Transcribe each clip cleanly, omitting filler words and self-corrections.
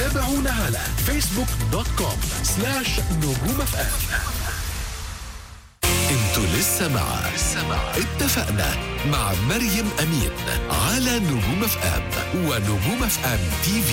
تابعونا على facebook.com/نجوم FM. انتوا لسه مع اتفقنا مع مريم أمين على نجوم FM ونجوم FM TV.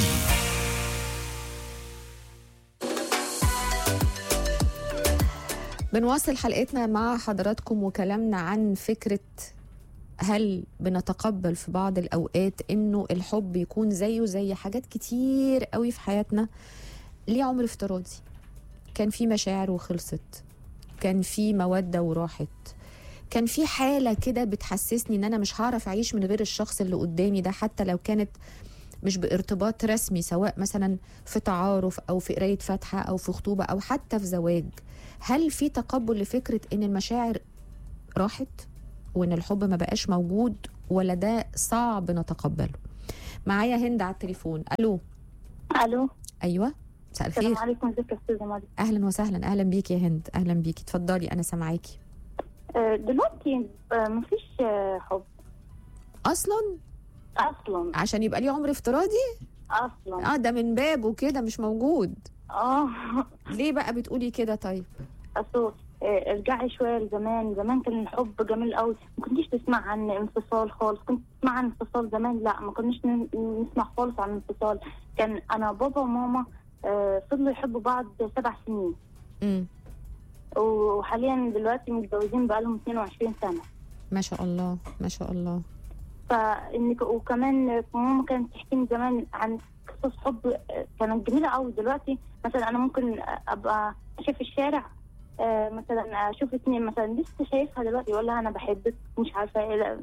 بنواصل حلقتنا مع حضراتكم وكلامنا عن فكرة هل بنتقبل في بعض الأوقات إنه الحب يكون زيه زي حاجات كتير قوي في حياتنا. ليه عمر افتراضي كان في مشاعر وخلصت، كان في مودة وراحت، كان في حالة كده بتحسسني إن أنا مش هعرف أعيش من غير الشخص اللي قدامي ده، حتى لو كانت مش بارتباط رسمي، سواء مثلا في تعارف أو في قراية فاتحة أو في خطوبة أو حتى في زواج. هل في تقبل لفكرة إن المشاعر راحت وإن الحب ما بقاش موجود، ولا ده صعب نتقبله؟ معايا هند على التليفون. ألو. أيوة، مساء الخير. السلام عليكم. ازيك يا استاذه مريم؟ أهلا وسهلا. أهلا بيكي يا هند، أهلا بيكي، اتفضلي أنا سامعاكي. دلوقتي مفيش حب أصلا عشان يبقى ليه عمر افتراضي اصلا. ده من بابه كده مش موجود. ليه بقى بتقولي كده؟ طيب اصل ارجعي شويه لزمان. زمان كان الحب جميل قوي، ما كنتيش تسمع عن انفصال خالص. كنت تسمع عن انفصال زمان؟ لا، ما كناش نسمع خالص عن انفصال. كان انا بابا وماما فضلوا يحبوا بعض 7 سنين. وحاليا دلوقتي متجوزين بقالهم 22 سنه. ما شاء الله ما شاء الله. وكمان ماما كانت تحكي لي زمان عن قصص حب كانت جميله قوي. دلوقتي مثلا انا ممكن ابقى ماشيه في الشارع مثلا اشوف اتنين مثلا لسه شايفها دلوقتي يقول لها انا بحبك مش عارفه ايه.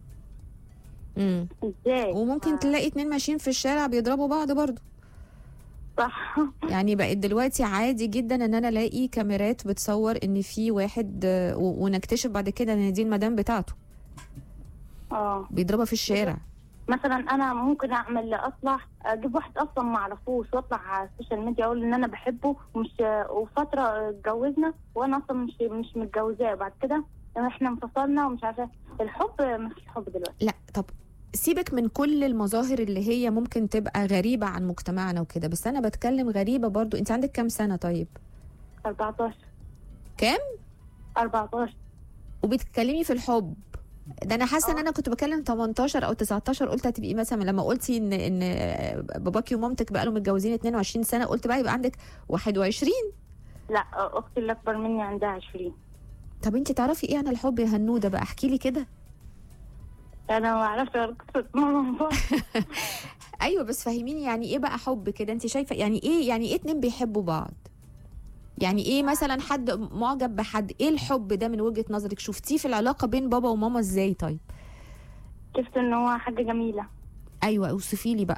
ازاي؟ وممكن تلاقي اتنين ماشيين في الشارع بيضربوا بعض برضو. صح. يعني بقت دلوقتي عادي جدا ان انا الاقي كاميرات بتصور ان في واحد ونكتشف بعد كده ان دي المدام بتاعته بيضربها في الشارع. مثلا انا ممكن اطلع اجيب واحد اصلا ما اعرفوش واطلع على السوشيال ميديا اقول ان انا بحبه وفتره اتجوزنا وانا اصلا مش متجوزاه. بعد كده احنا انفصلنا ومش عارفه. الحب ما فيش حب دلوقتي. لا طب سيبك من كل المظاهر اللي هي ممكن تبقى غريبه عن مجتمعنا وكده، بس انا بتكلم غريبه برضو. انت عندك كام سنه طيب؟ 14. كام؟ 14. وبتتكلمي في الحب ده؟ انا حاسه ان انا كنت بكلم 18 او 19. قلت هتبقي مثلا لما قلتي ان باباكي ومامتك بقى لهم متجوزين 22 سنه قلت بقى يبقى عندك 21. لا، اختي اللي اكبر مني عندها 20. طب انت تعرفي ايه عن الحب يا هنوده بقى؟ احكي لي كده. انا ما اعرفش قصه ماما. ايوه بس فهميني يعني ايه بقى حب كده؟ انت شايفه يعني ايه اتنين بيحبوا بعض؟ يعني ايه مثلا حد معجب بحد؟ ايه الحب ده من وجهة نظرك؟ شفتيه في العلاقة بين بابا وماما ازاي؟ طيب شفت ان هو حاجة جميلة. ايوه اوصفي لي بقى.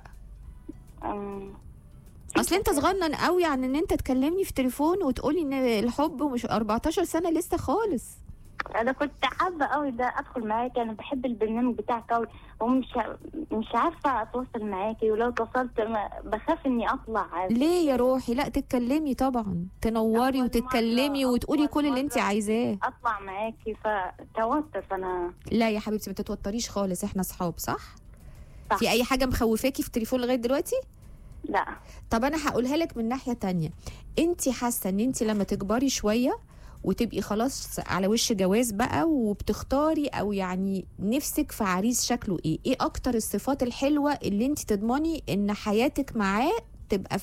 اصل انت صغنن قوي عن ان انت تكلمني في تليفون وتقولي ان الحب ومش 14 سنة لسه خالص. انا كنت حابه قوي ده ادخل معاكي. انا بحب البرنامج بتاعك قوي ومش عارفه اتواصل معاكي، ولو اتصلت بخاف اني اطلع. ليه يا روحي؟ لا تتكلمي طبعا، تنوري وتتكلمي وتقولي كل اللي انت عايزاه. اطلع معاكي فتوتر. فانا لا يا حبيبتي ما تتوتريش خالص، احنا اصحاب صح؟ في اي حاجه مخوفاكي في التليفون لغايه دلوقتي؟ لا. طب انا هقولها لك من ناحيه تانية. انت حاسه ان انت لما تكبري شويه وتبقي خلاص على وش جواز بقى وبتختاري او يعني نفسك في عريس شكله ايه اكتر الصفات الحلوة اللي انت تضمني ان حياتك معاه تبقى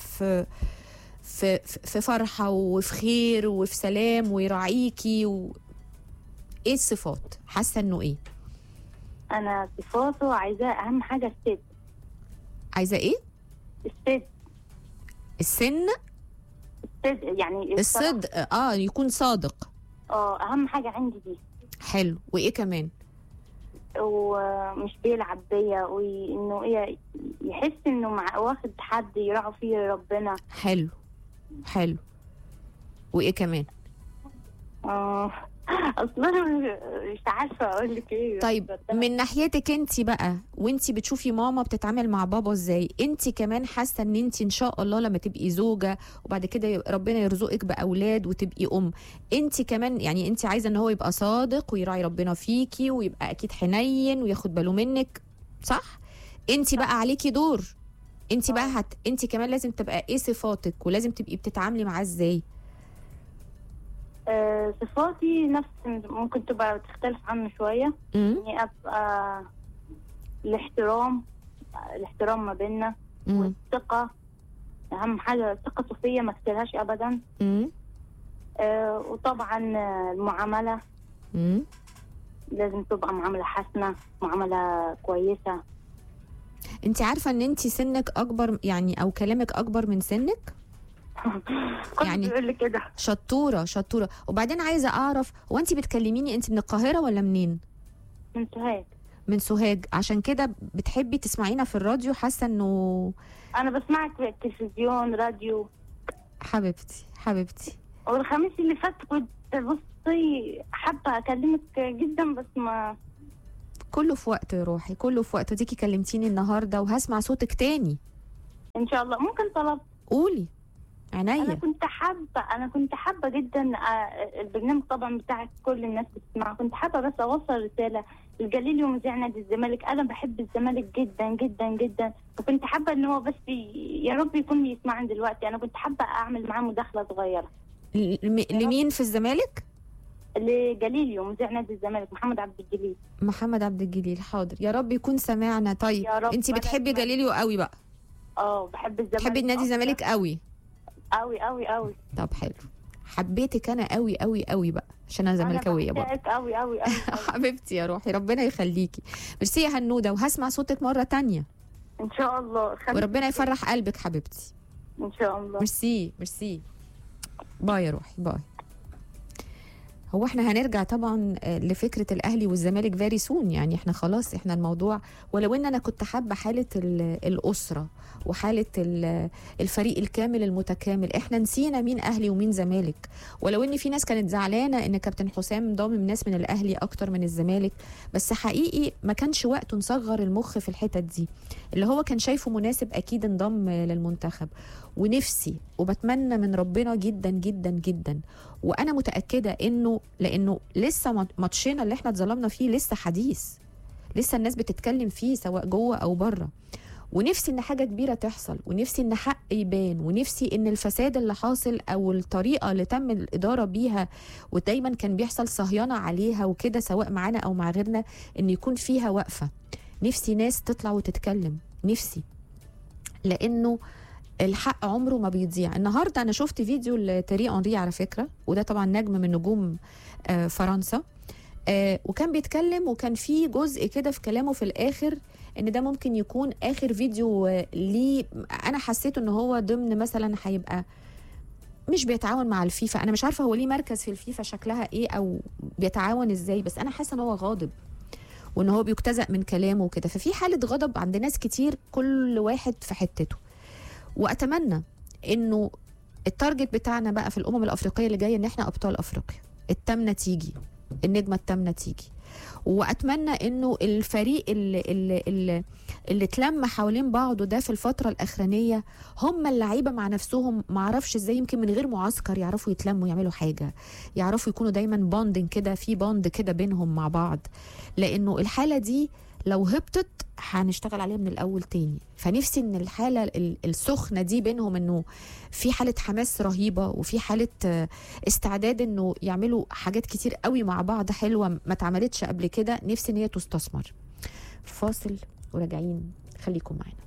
في فرحة وفي خير وفي سلام ويراعيكي ايه الصفات؟ حاسة انه ايه؟ انا صفاته عايزاه اهم حاجة الصدق. عايزة ايه؟ الصدق. السن؟ يعني الصدق يكون صادق. اهم حاجه عندي دي. حلو. وايه كمان؟ ومش بيلعب بيا وانه يحس انه واخد حد يراعي فيه ربنا. حلو. وايه كمان؟ اصلا مش عارفه اقول لك ايه. طيب من ناحيتك انت بقى وانت بتشوفي ماما بتتعامل مع بابا ازاي، انت كمان حاسه ان انت ان شاء الله لما تبقي زوجه وبعد كده ربنا يرزقك باولاد وتبقي انت كمان يعني انت عايزه ان هو يبقى صادق ويراعي ربنا فيكي ويبقى اكيد حنين وياخد باله منك صح؟ انت بقى عليكي دور، انت بقى انت كمان لازم تبقى ايه صفاتك، ولازم تبقي بتتعاملي معاه ازاي؟ صفاتي نفس، ممكن تبقى تختلف عنه شوية. يعني أبقى الاحترام ما بيننا، والثقة أهم حاجة، الثقة صفية ما اكتلهاش أبدا. وطبعا المعاملة لازم تبقى معاملة حسنة، معاملة كويسة. انت عارفة ان انت سنك اكبر يعني، او كلامك اكبر من سنك؟ يعني بيقول لي كده. شطورة. وبعدين عايزة اعرف، هو انت بتكلميني انت من القاهرة ولا منين؟ من سوهاج. من سوهاج، عشان كده بتحبي تسمعينا في الراديو؟ حاسة انه انا بسمعك في التلفزيون، راديو. حبيبتي والخميس اللي فات كنت بصي حابة اكلمك جدا، بس ما كله في وقت يا روحي، كله في وقت. وديكي كلمتيني النهارده وهسمع صوتك تاني ان شاء الله. ممكن طلب؟ قولي عينيا. انا كنت حابه جدا البرنامج طبعا بتاعك كل الناس بتسمعه. كنت حابه بس اوصل رساله لجليل ومذيع نادي الزمالك. انا بحب الزمالك جدا جدا جدا، وكنت حابه ان هو بس يا رب يكون يسمعني دلوقتي. انا كنت حابه اعمل معاه مداخله صغيره. لمين في الزمالك؟ لجليل ومذيع نادي الزمالك، محمد عبد الجليل. حاضر، يا رب يكون سمعنا. طيب انت بتحبي جليليو قوي بقى؟ بحب الزمالك. بتحبي النادي الزمالك قوي قوي قوي قوي. طب حلو، حبيتك انا قوي قوي قوي بقى، عشان انا زملكاويه برضه. قوي قوي قوي. حبيبتي يا روحي، ربنا يخليكي. ميرسي يا هنوده، وهسمع صوتك مره تانية ان شاء الله. وربنا يفرح قلبك حبيبتي ان شاء الله. ميرسي. باي يا روحي، باي. هو احنا هنرجع طبعا لفكره الاهلي والزمالك فيري سون، يعني احنا خلاص احنا الموضوع، ولو ان انا كنت حابه حاله الاسره وحاله الفريق الكامل المتكامل. احنا نسينا مين اهلي ومين زمالك، ولو ان في ناس كانت زعلانه ان كابتن حسام ضامم ناس من الاهلي اكتر من الزمالك، بس حقيقي ما كانش وقته نصغر المخ في الحتت دي. اللي هو كان شايفه مناسب اكيد انضم للمنتخب. ونفسي وبتمنى من ربنا جدا جدا جدا، وانا متاكده لانه لسه ماتشنا اللي احنا اتظلمنا فيه لسه حديث، لسه الناس بتتكلم فيه سواء جوه او بره. ونفسي ان حاجه كبيره تحصل، ونفسي ان حق يبان، ونفسي ان الفساد اللي حاصل او الطريقه اللي تم الاداره بيها ودايما كان بيحصل صهينه عليها وكده سواء معانا او مع غيرنا، ان يكون فيها وقفه. نفسي ناس تطلع وتتكلم، نفسي، لانه الحق عمره ما بيضيع. النهارده انا شفت فيديو لتيري أنري على فكره، وده طبعا نجم من نجوم فرنسا، وكان بيتكلم، وكان في جزء كده في كلامه في الاخر ان ده ممكن يكون اخر فيديو ليه. انا حسيت ان هو ضمن مثلا هيبقى مش بيتعاون مع الفيفا. انا مش عارفه هو ليه مركز في الفيفا شكلها ايه او بيتعاون ازاي، بس انا حاسه ان هو غاضب وان هو بيجتزأ من كلامه وكده. ففي حاله غضب عند ناس كتير، كل واحد في حتته. واتمنى انه التارجت بتاعنا بقى في الامم الافريقيه اللي جايه ان احنا ابطال افريقيا، التامنه تيجي، النجمه التامنه تيجي. واتمنى انه الفريق اللي اتلم حوالين بعضه ده في الفتره الاخرانيه، هم اللعيبه مع نفسهم، ما اعرفش ازاي، يمكن من غير معسكر يعرفوا يتلموا يعملوا حاجه، يعرفوا يكونوا دايما بوندنج كده، في بوند كده بينهم مع بعض. لانه الحاله دي لو هبطت هنشتغل عليها من الاول تاني. فنفسي ان الحاله السخنه دي بينهم، انه في حاله حماس رهيبه، وفي حاله استعداد انه يعملوا حاجات كتير قوي مع بعض حلوه ما اتعملتش قبل كده. نفسي ان هي تستثمر. فاصل وراجعين، خليكم معانا.